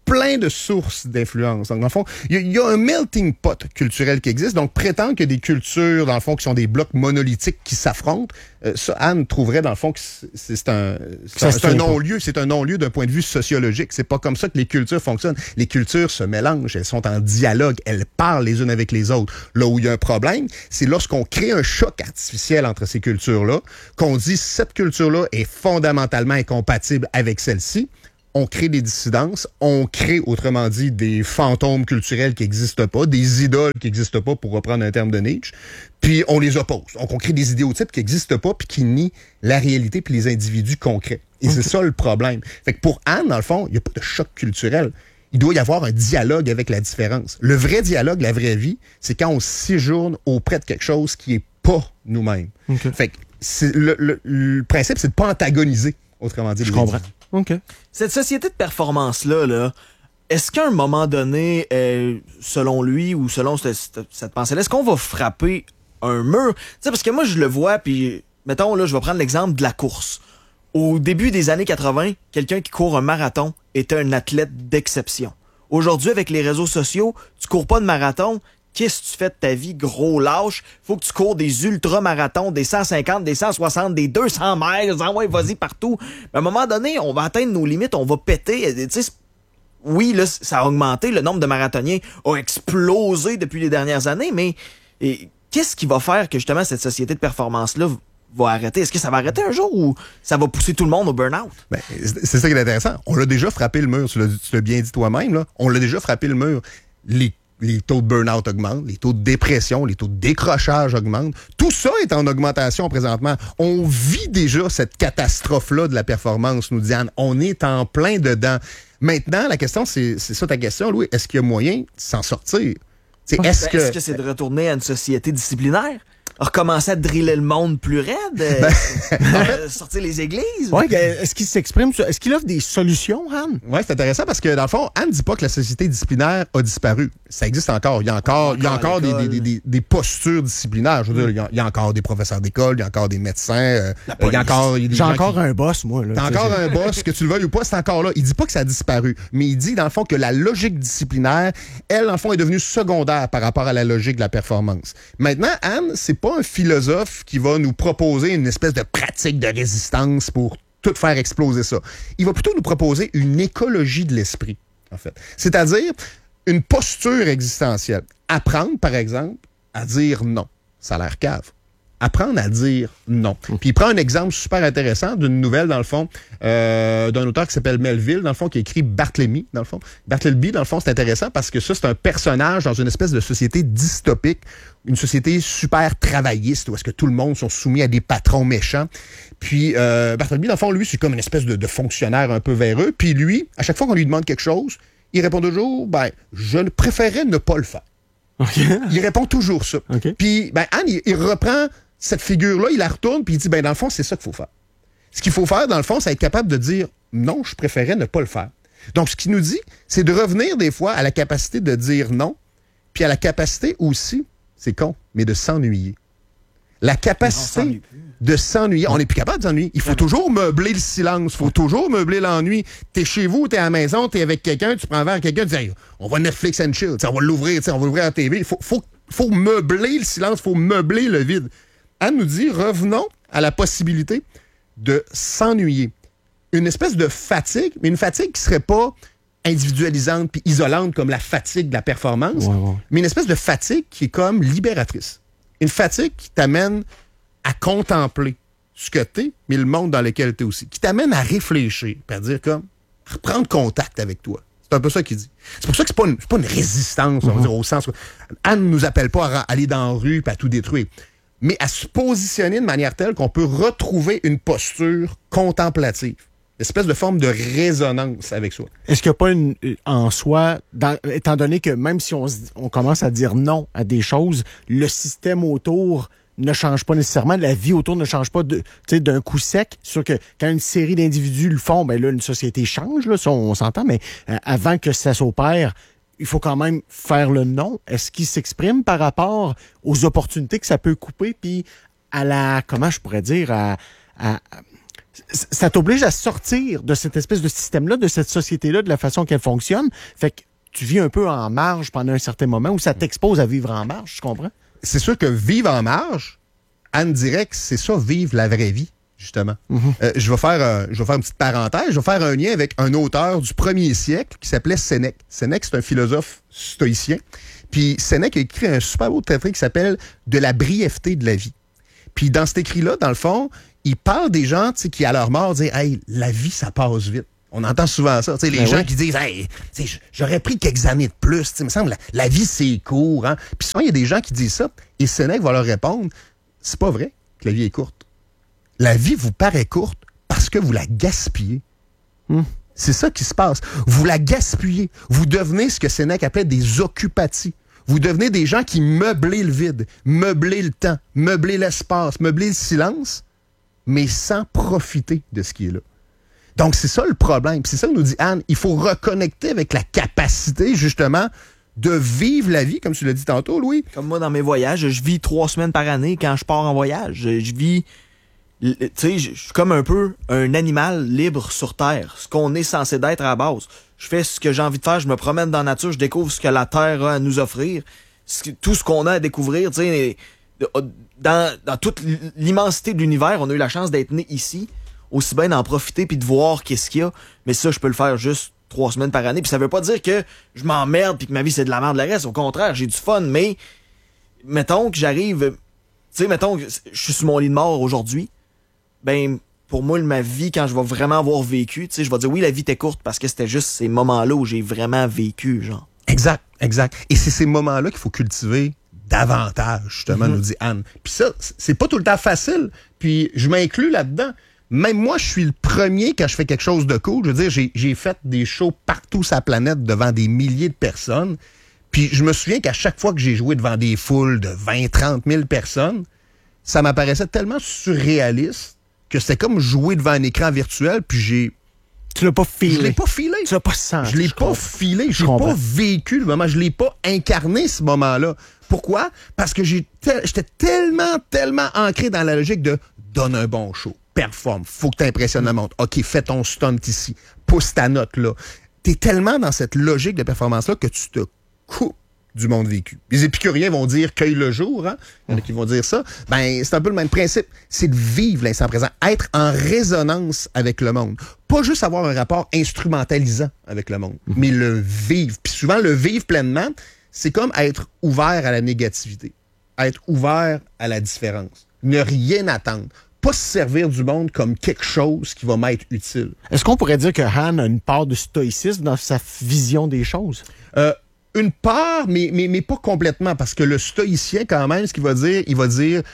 plein de sources d'influence. Donc, dans le fond, il y, y a un melting pot culturel qui existe. Donc, prétendre que des cultures, dans le fond, qui sont des blocs monolithiques qui s'affrontent, euh, ça, Anne trouverait, dans le fond, que c'est, c'est un, c'est un, c'est un non-lieu. C'est un non-lieu d'un point de vue sociologique. C'est pas comme ça que les cultures fonctionnent. Les cultures se mélangent. Elles sont en dialogue. Elles parlent les unes avec les autres. Là où il y a un problème, c'est lorsqu'on crée un choc artificiel entre ces cultures-là, qu'on dit cette culture-là est fondamentalement incompatible avec celle-ci. On crée des dissidences, on crée, autrement dit, des fantômes culturels qui n'existent pas, des idoles qui n'existent pas, pour reprendre un terme de Nietzsche, puis on les oppose. Donc, on crée des idéotypes qui n'existent pas, puis qui nient la réalité puis les individus concrets. Et okay. c'est ça le problème. Fait que pour Anne, dans le fond, il n'y a pas de choc culturel. Il doit y avoir un dialogue avec la différence. Le vrai dialogue, la vraie vie, c'est quand on séjourne auprès de quelque chose qui n'est pas nous-mêmes. Okay. Fait que c'est le, le, le principe, c'est de ne pas antagoniser, autrement dit. Je comprends. OK. Cette société de performance-là, là, est-ce qu'à un moment donné, euh, selon lui ou selon cette, cette, cette pensée-là, est-ce qu'on va frapper un mur? Tu sais, parce que moi, je le vois, puis mettons, là, je vais prendre l'exemple de la course. Au début des années quatre-vingt, quelqu'un qui court un marathon était un athlète d'exception. Aujourd'hui, avec les réseaux sociaux, tu cours pas de marathon, qu'est-ce que tu fais de ta vie, gros lâche? Faut que tu cours des ultra-marathons, des cent cinquante, des cent soixante, des deux cents miles. Ah ouais, vas-y partout. Mais à un moment donné, on va atteindre nos limites, on va péter. Tu sais, oui, là, ça a augmenté. Le nombre de marathoniens a explosé depuis les dernières années, mais et, qu'est-ce qui va faire que justement cette société de performance-là va arrêter? Est-ce que ça va arrêter un jour ou ça va pousser tout le monde au burn-out? Ben, c'est ça qui est intéressant. On l'a déjà frappé le mur. Tu l'as, tu l'as bien dit toi-même, là. On l'a déjà frappé le mur. Les Les taux de burn-out augmentent, les taux de dépression, les taux de décrochage augmentent. Tout ça est en augmentation présentement. On vit déjà cette catastrophe-là de la performance, nous dit Anne. On est en plein dedans. Maintenant, la question, c'est, c'est ça ta question, Louis. Est-ce qu'il y a moyen de s'en sortir? Est-ce, ben, que... est-ce que c'est de retourner à une société disciplinaire? Recommencer à driller le monde plus raide? Ben, euh, sortir les églises? Ouais, est-ce qu'il s'exprime? Est-ce qu'il offre des solutions, Anne? Oui, c'est intéressant parce que, dans le fond, Anne ne dit pas que la société disciplinaire a disparu. Ça existe encore. Il y a encore, il y a encore des, des, des, des postures disciplinaires. Je veux dire, il y a encore des professeurs d'école, il y a encore des médecins. Euh, il y a encore, il y a des J'ai encore qui... un boss, moi. Là, T'as encore un boss, que tu le veuilles ou pas, c'est encore là. Il dit pas que ça a disparu, mais il dit, dans le fond, que la logique disciplinaire, elle, dans le fond, est devenue secondaire par rapport à la logique de la performance. Maintenant, Anne, c'est pas un philosophe qui va nous proposer une espèce de pratique de résistance pour tout faire exploser ça. Il va plutôt nous proposer une écologie de l'esprit, en fait. C'est-à-dire une posture existentielle. Apprendre, par exemple, à dire non. Ça a l'air cave. Apprendre à dire non. Puis il prend un exemple super intéressant d'une nouvelle, dans le fond, euh, d'un auteur qui s'appelle Melville, dans le fond, qui a écrit Bartleby, dans le fond. Bartleby, dans le fond, c'est intéressant parce que ça, c'est un personnage dans une espèce de société dystopique, une société super travailliste, où est-ce que tout le monde sont soumis à des patrons méchants. Puis euh, Bartleby, dans le fond, lui, c'est comme une espèce de, de fonctionnaire un peu véreux. Puis lui, à chaque fois qu'on lui demande quelque chose, il répond toujours, ben, je préférerais ne pas le faire. Okay. Il répond toujours ça. Okay. Puis, ben, Anne, il, il reprend cette figure-là, il la retourne, puis il dit, ben, dans le fond, c'est ça qu'il faut faire. Ce qu'il faut faire, dans le fond, c'est être capable de dire, non, je préférais ne pas le faire. Donc, ce qu'il nous dit, c'est de revenir des fois à la capacité de dire non, puis à la capacité aussi, c'est con, mais de s'ennuyer. La capacité de s'ennuyer. On n'est plus capable de s'ennuyer. Il faut toujours meubler le silence. Il faut toujours meubler l'ennui. T'es chez vous, t'es à la maison, t'es avec quelqu'un, tu prends un verre avec quelqu'un, tu dis hey, on va Netflix and chill. T'sais, on va l'ouvrir, on va l'ouvrir à la T V. Il faut, faut, faut meubler le silence, il faut meubler le vide. Anne nous dit, revenons à la possibilité de s'ennuyer. Une espèce de fatigue, mais une fatigue qui serait pas individualisante puis isolante comme la fatigue de la performance, ouais, ouais. mais une espèce de fatigue qui est comme libératrice. Une fatigue qui t'amène à contempler ce que t'es, mais le monde dans lequel t'es aussi. Qui t'amène à réfléchir, à dire comme, à reprendre contact avec toi. C'est un peu ça qu'il dit. C'est pour ça que c'est pas une, c'est pas une résistance, on va dire, au sens où Anne ne nous appelle pas à aller dans la rue et à tout détruire, mais à se positionner de manière telle qu'on peut retrouver une posture contemplative. Une espèce de forme de résonance avec soi. Est-ce qu'il n'y a pas une, en soi, dans, étant donné que même si on, on commence à dire non à des choses, le système autour ne change pas nécessairement, la vie autour ne change pas de, d'un coup sec. C'est sûr que quand une série d'individus le font, ben là, une société change, là, ça, on s'entend, mais euh, avant que ça s'opère, il faut quand même faire le non. Est-ce qu'il s'exprime par rapport aux opportunités que ça peut couper, puis à la, comment je pourrais dire, à, à ça t'oblige à sortir de cette espèce de système-là, de cette société-là, de la façon qu'elle fonctionne. Fait que tu vis un peu en marge pendant un certain moment où ça t'expose à vivre en marge, tu comprends? C'est sûr que vivre en marge, Anne dirait que c'est ça, vivre la vraie vie, justement. Mm-hmm. Euh, je vais faire, euh, je vais faire une petite parenthèse. Je vais faire un lien avec un auteur du premier siècle qui s'appelait Sénèque. Sénèque, c'est un philosophe stoïcien. Puis Sénèque a écrit un super beau traité qui s'appelle « De la brièveté de la vie ». Puis dans cet écrit-là, dans le fond, il parle des gens qui, à leur mort, disent « Hey, la vie, ça passe vite ». On entend souvent ça. Les ben gens oui. qui disent hey, j'aurais pris quelques années de plus. Il me semble la, la vie, c'est court. Hein? Puis souvent, il y a des gens qui disent ça, et Sénèque va leur répondre c'est pas vrai que la vie est courte. La vie vous paraît courte parce que vous la gaspillez. Hum. C'est ça qui se passe. Vous la gaspillez. Vous devenez ce que Sénèque appelait des occupati. Vous devenez des gens qui meublent le vide, meublent le temps, meublent l'espace, meublent le silence, mais sans profiter de ce qui est là. Donc, c'est ça le problème. Puis c'est ça que nous dit Anne. Il faut reconnecter avec la capacité, justement, de vivre la vie, comme tu l'as dit tantôt, Louis. Comme moi, dans mes voyages, je vis trois semaines par année quand je pars en voyage. Je, je vis... Tu sais, je suis comme un peu un animal libre sur Terre, ce qu'on est censé d'être à la base. Je fais ce que j'ai envie de faire, je me promène dans la nature, je découvre ce que la Terre a à nous offrir, ce, tout ce qu'on a à découvrir. Tu sais, dans, dans toute l'immensité de l'univers, on a eu la chance d'être né ici, aussi bien d'en profiter puis de voir qu'est-ce qu'il y a. Mais ça, je peux le faire juste trois semaines par année. Puis ça veut pas dire que je m'emmerde puis que ma vie, c'est de la merde le reste. Au contraire, j'ai du fun. Mais mettons que j'arrive... Tu sais, mettons que je suis sur mon lit de mort aujourd'hui. Ben, pour moi, ma vie, quand je vais vraiment avoir vécu, tu sais, je vais dire oui, la vie était courte parce que c'était juste ces moments-là où j'ai vraiment vécu, genre. Exact, exact. Et c'est ces moments-là qu'il faut cultiver davantage, justement, mm-hmm. nous dit Anne. Puis ça, c'est pas tout le temps facile. Puis je m'inclus là-dedans. Même moi, je suis le premier quand je fais quelque chose de cool. Je veux dire, j'ai, j'ai fait des shows partout sur la planète devant des milliers de personnes. Puis je me souviens qu'à chaque fois que j'ai joué devant des foules de vingt, trente mille personnes, ça m'apparaissait tellement surréaliste que c'était comme jouer devant un écran virtuel, puis j'ai... Tu l'as pas filé. Je l'ai pas filé. Tu l'as pas senti. Je l'ai pas filé. Je l'ai pas vécu le moment. Je l'ai pas incarné ce moment-là. Pourquoi? Parce que j'ai te... j'étais tellement, tellement ancré dans la logique de donne un bon show, performe, faut que t'impressionnes le monde. OK, fais ton stunt ici, pousse ta note là. T'es tellement dans cette logique de performance-là que tu te coupes du monde vécu. Les épicuriens vont dire cueille le jour, hein? Il y en a qui vont dire ça. Ben, c'est un peu le même principe. C'est de vivre l'instant présent, être en résonance avec le monde. Pas juste avoir un rapport instrumentalisant avec le monde, mais le vivre. Puis souvent, le vivre pleinement, c'est comme être ouvert à la négativité, être ouvert à la différence, ne rien attendre. Pas se servir du monde comme quelque chose qui va m'être utile. Est-ce qu'on pourrait dire que Han a une part de stoïcisme dans sa vision des choses? Euh, Une part, mais, mais, mais pas complètement, parce que le stoïcien, quand même, ce qu'il va dire, il va dire,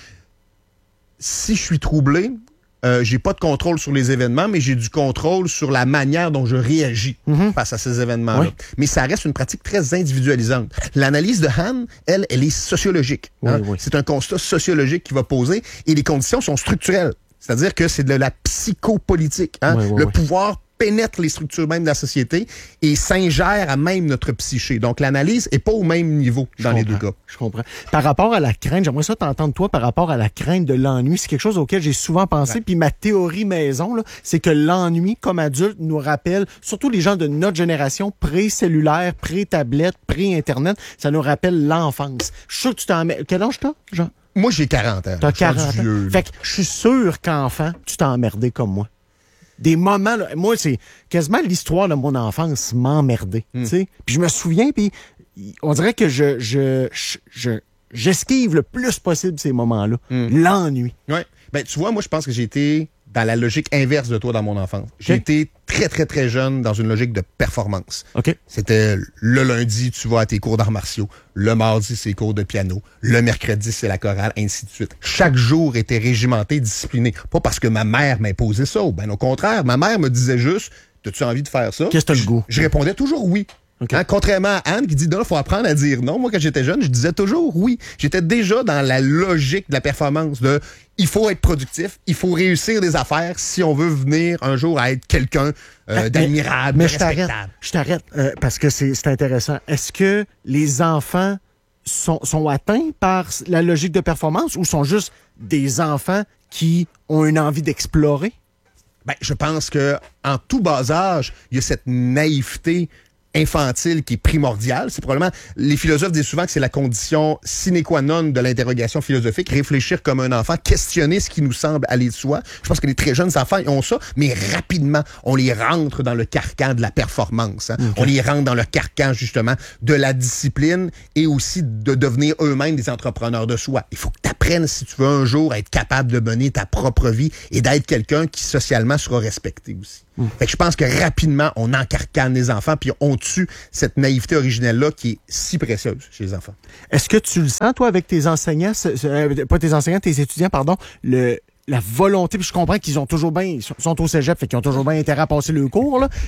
si je suis troublé, euh, j'ai pas de contrôle sur les événements, mais j'ai du contrôle sur la manière dont je réagis mm-hmm. face à ces événements-là. Oui. Mais ça reste une pratique très individualisante. L'analyse de Han, elle, elle est sociologique. Oui, hein? oui. C'est un constat sociologique qui va poser, et les conditions sont structurelles. C'est-à-dire que c'est de la psychopolitique. Hein? Oui, oui, le oui. pouvoir pénètre les structures même de la société et s'ingère à même notre psyché. Donc, l'analyse n'est pas au même niveau dans les deux cas. Je comprends. Par rapport à la crainte, j'aimerais ça t'entendre, toi, par rapport à la crainte de l'ennui. C'est quelque chose auquel j'ai souvent pensé. Ouais. Puis ma théorie maison, là, c'est que l'ennui, comme adulte, nous rappelle, surtout les gens de notre génération, pré-cellulaire, pré-tablette, pré-Internet, ça nous rappelle l'enfance. Je suis sûr que tu t'en mets... Quel âge t'as, Jean? Moi, j'ai quarante ans. T'as quarante ans. Vieux, fait que je suis sûr qu'enfant, tu t'es emmerdé comme moi. Des moments, là, moi, c'est quasiment l'histoire de mon enfance m'emmerder, mm. tu sais. Puis je me souviens, puis on dirait que je, je, je, je j'esquive le plus possible ces moments-là. Mm. L'ennui. Oui. Ben, tu vois, moi, je pense que j'ai été dans la logique inverse de toi dans mon enfance. J'ai okay. été très, très, très jeune dans une logique de performance. Okay. C'était le lundi, tu vas à tes cours d'arts martiaux. Le mardi, c'est les cours de piano. Le mercredi, c'est la chorale, ainsi de suite. Chaque jour était régimenté, discipliné. Pas parce que ma mère m'imposait ça. Ben, au contraire, ma mère me disait juste, t'as-tu envie de faire ça? Qu'est-ce que t'as le goût? Je répondais toujours oui. Okay. Hein, contrairement à Anne qui dit, non, il faut apprendre à dire non. Moi, quand j'étais jeune, je disais toujours oui. J'étais déjà dans la logique de la performance, de il faut être productif, il faut réussir des affaires si on veut venir un jour à être quelqu'un euh, d'admirable, mais, mais de respectable. Je t'arrête, je t'arrête euh, parce que c'est, c'est intéressant. Est-ce que les enfants sont, sont atteints par la logique de performance ou sont juste des enfants qui ont une envie d'explorer? Ben, je pense que en tout bas âge, il y a cette naïveté infantile qui est primordiale. C'est probablement, les philosophes disent souvent que c'est la condition sine qua non de l'interrogation philosophique, réfléchir comme un enfant, questionner ce qui nous semble aller de soi. Je pense que les très jeunes enfants ils ont ça, mais rapidement, on les rentre dans le carcan de la performance. Hein. Okay. On les rentre dans le carcan, justement, de la discipline et aussi de devenir eux-mêmes des entrepreneurs de soi. Il faut que tu apprennes, si tu veux un jour, à être capable de mener ta propre vie et d'être quelqu'un qui, socialement, sera respecté aussi. Mmh. Fait que je pense que rapidement, on encarcane les enfants puis on tue cette naïveté originelle-là qui est si précieuse chez les enfants. Est-ce que tu le sens, toi, avec tes enseignants, euh, pas tes enseignants, tes étudiants, pardon, le, la volonté, puis je comprends qu'ils ont toujours bien, ils sont au cégep, fait qu'ils ont toujours bien intérêt à passer le cours, là.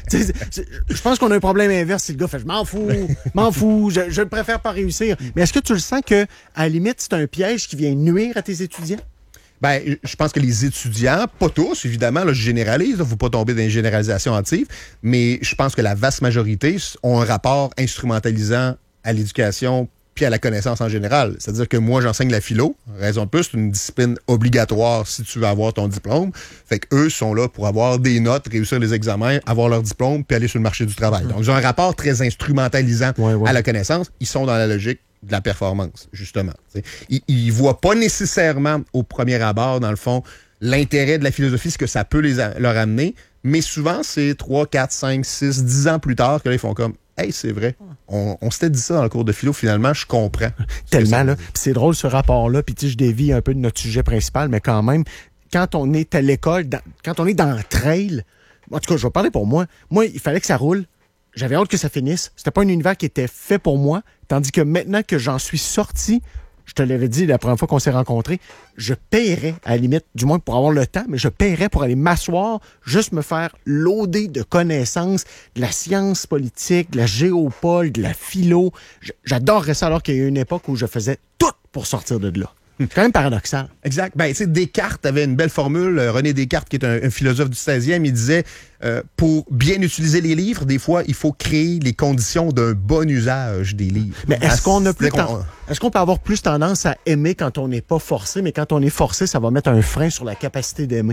Je pense qu'on a un problème inverse si le gars fait « je m'en fous, m'en fous, je, je préfère pas réussir ». Mais est-ce que tu le sens que, à la limite, c'est un piège qui vient nuire à tes étudiants? Ben, je pense que les étudiants, pas tous, évidemment, là, je généralise, il ne faut pas tomber dans une généralisation hâtive, mais je pense que la vaste majorité ont un rapport instrumentalisant à l'éducation puis à la connaissance en général. C'est-à-dire que moi, j'enseigne la philo, raison de plus, c'est une discipline obligatoire si tu veux avoir ton diplôme. Fait qu'eux sont là pour avoir des notes, réussir les examens, avoir leur diplôme, puis aller sur le marché du travail. Donc, ils ont un rapport très instrumentalisant ouais, ouais. à la connaissance. Ils sont dans la logique de la performance, justement. Ils ne voient pas nécessairement, au premier abord, dans le fond, l'intérêt de la philosophie, ce que ça peut les a- leur amener, mais souvent, c'est trois, quatre, cinq, six, dix ans plus tard que là, ils font comme « Hey, c'est vrai, on, on s'était dit ça dans le cours de philo, finalement, je comprends. » Tellement, là. Puis c'est drôle, ce rapport-là, puis tu sais, je dévie un peu de notre sujet principal, mais quand même, quand on est à l'école, dans, quand on est dans le trail, en tout cas, je vais parler pour moi, moi, il fallait que ça roule. J'avais hâte que ça finisse. C'était pas un univers qui était fait pour moi. Tandis que maintenant que j'en suis sorti, je te l'avais dit la première fois qu'on s'est rencontrés, je paierais, à la limite, du moins pour avoir le temps, mais je paierais pour aller m'asseoir, juste me faire loader de connaissances, de la science politique, de la géopole, de la philo. J'adorerais ça alors qu'il y a eu une époque où je faisais tout pour sortir de là. C'est quand même paradoxal. Exact. Ben, tu sais, Descartes avait une belle formule. René Descartes, qui est un, un philosophe du seizième, il disait euh, pour bien utiliser les livres, des fois, il faut créer les conditions d'un bon usage des livres. Mais est-ce qu'on a plus ten... est-ce qu'on peut avoir plus tendance à aimer quand on n'est pas forcé, mais quand on est forcé, ça va mettre un frein sur la capacité d'aimer?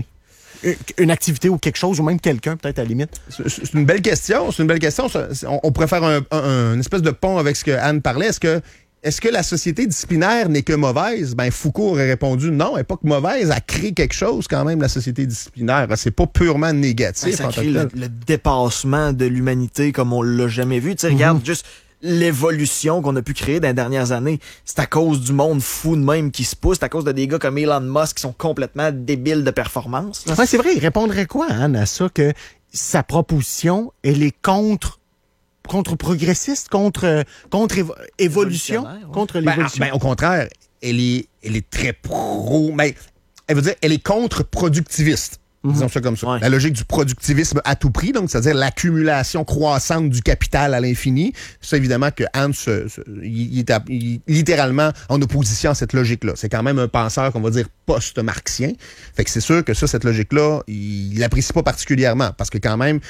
Une activité ou quelque chose, ou même quelqu'un, peut-être, à la limite? C'est une belle question. C'est une belle question. On pourrait faire un, un, une espèce de pont avec ce que Anne parlait. Est-ce que Est-ce que la société disciplinaire n'est que mauvaise? Ben, Foucault aurait répondu non, elle n'est pas que mauvaise, elle crée quelque chose quand même, la société disciplinaire. C'est pas purement négatif. Ça crée le, le dépassement de l'humanité comme on l'a jamais vu. Tu sais, mm-hmm. Regarde juste l'évolution qu'on a pu créer dans les dernières années. C'est à cause du monde fou de même qui se pousse, c'est à cause de des gars comme Elon Musk qui sont complètement débiles de performance. Ouais, c'est vrai, il répondrait quoi, Anne, à ça, que sa proposition, elle est contre contre-progressiste, contre, contre évo- évolution, ouais. contre l'évolution. Ben, ben, au contraire, elle est, elle est très pro... Ben, elle veut dire, elle est contre-productiviste. Mm-hmm. Disons ça comme ça. Ouais. La logique du productivisme à tout prix, donc c'est-à-dire l'accumulation croissante du capital à l'infini. C'est évidemment que Hans, ce, ce, il, il est à, il, littéralement en opposition à cette logique-là. C'est quand même un penseur, qu'on va dire, post-marxien. Fait que c'est sûr que ça, cette logique-là, il l'apprécie pas particulièrement, parce que quand même,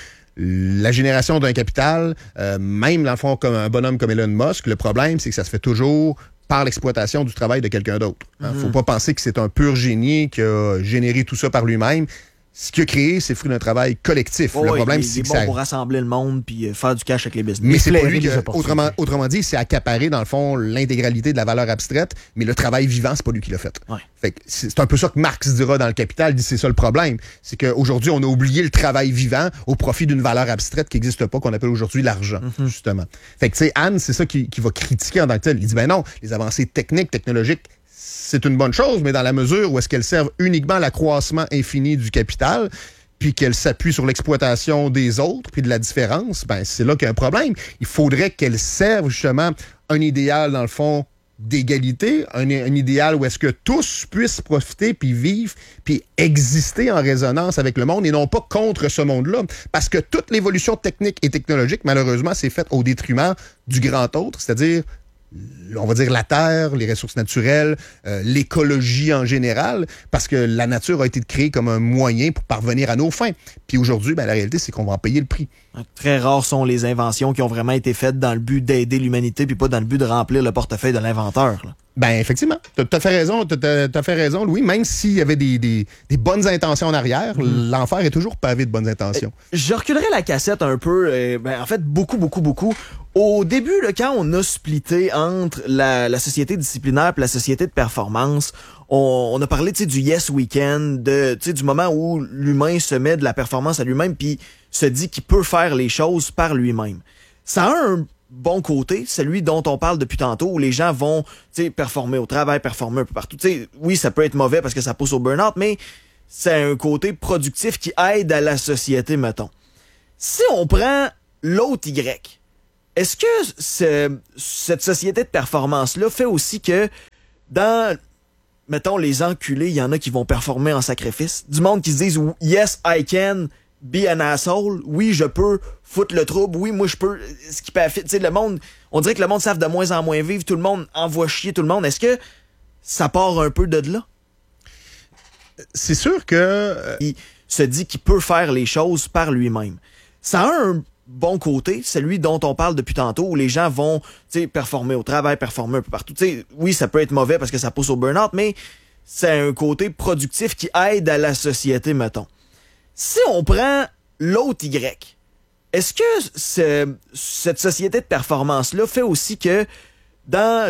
la génération d'un capital, euh, même dans le fond comme un bonhomme comme Elon Musk, le problème, c'est que ça se fait toujours par l'exploitation du travail de quelqu'un d'autre. Hein. Mm-hmm. Faut pas penser que c'est un pur génie qui a généré tout ça par lui-même. Ce qu'il a créé, c'est le fruit d'un travail collectif. Oh, le oui, problème, il c'est est que bon ça... pour rassembler le monde puis faire du cash avec les business. Mais c'est pas lui qui, autrement, autrement dit, c'est accaparer, dans le fond, l'intégralité de la valeur abstraite, mais le travail vivant, c'est pas lui qui l'a fait. Ouais. Fait que c'est un peu ça que Marx dira dans le Capital, il dit c'est ça le problème. C'est qu'aujourd'hui, on a oublié le travail vivant au profit d'une valeur abstraite qui n'existe pas, qu'on appelle aujourd'hui l'argent, mm-hmm. justement. Fait que, tu sais, Anne, c'est ça qu'il qui va critiquer en tant que tel. Il dit, ben non, les avancées techniques, technologiques, c'est une bonne chose, mais dans la mesure où est-ce qu'elles servent uniquement à l'accroissement infini du capital, puis qu'elle s'appuie sur l'exploitation des autres, puis de la différence, ben c'est là qu'il y a un problème. Il faudrait qu'elle serve justement un idéal, dans le fond, d'égalité, un, un idéal où est-ce que tous puissent profiter, puis vivre, puis exister en résonance avec le monde, et non pas contre ce monde-là. Parce que toute l'évolution technique et technologique, malheureusement, c'est faite au détriment du grand autre, c'est-à-dire on va dire la terre, les ressources naturelles, euh, l'écologie en général, parce que la nature a été créée comme un moyen pour parvenir à nos fins. Puis aujourd'hui, ben, la réalité, c'est qu'on va en payer le prix. Très rares sont les inventions qui ont vraiment été faites dans le but d'aider l'humanité, puis pas dans le but de remplir le portefeuille de l'inventeur. Là. Ben, effectivement. Tu as fait raison, t'as, t'as fait raison, Louis. Même s'il y avait des, des, des bonnes intentions en arrière, mmh. l'enfer est toujours pavé de bonnes intentions. Je reculerai la cassette un peu, euh, ben, en fait, beaucoup, beaucoup, beaucoup. Au début, là, quand on a splitté entre la, la société disciplinaire et la société de performance, on, on a parlé du Yes Weekend, de, du moment où l'humain se met de la performance à lui-même puis se dit qu'il peut faire les choses par lui-même. Ça a un bon côté, celui dont on parle depuis tantôt, où les gens vont performer au travail, performer un peu partout. T'sais, oui, ça peut être mauvais parce que ça pousse au burn-out, mais c'est un côté productif qui aide à la société, mettons. Si on prend l'autre Y, est-ce que ce, cette société de performance-là fait aussi que dans, mettons, les enculés, il y en a qui vont performer en sacrifice? Du monde qui se disent « Yes, I can be an asshole. Oui, je peux foutre le trouble. Oui, moi, je peux... » Ce qui peut... Tu sais, le monde... On dirait que le monde savent de moins en moins vivre. Tout le monde envoie chier tout le monde. Est-ce que ça part un peu de là? C'est sûr que... Il se dit qu'il peut faire les choses par lui-même. Ça a un bon côté, celui dont on parle depuis tantôt, où les gens vont performer au travail, performer un peu partout. T'sais, oui, ça peut être mauvais parce que ça pousse au burn-out, mais c'est un côté productif qui aide à la société, mettons. Si on prend l'autre Y, est-ce que ce, cette société de performance-là fait aussi que dans